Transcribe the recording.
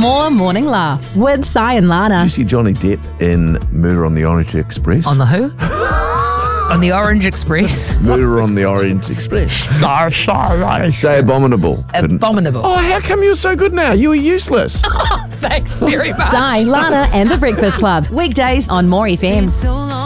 More morning laughs with Si and Did Lana. you see Johnny Depp in Murder on the Orient Express? On the who? On the Orange Express. Murder on the Orient Express. Say abominable. Couldn't- Abominable. Oh, how come you're so good now? You were useless. Thanks very much. Si, Lana and the Breakfast Club. Weekdays on More FM. So long.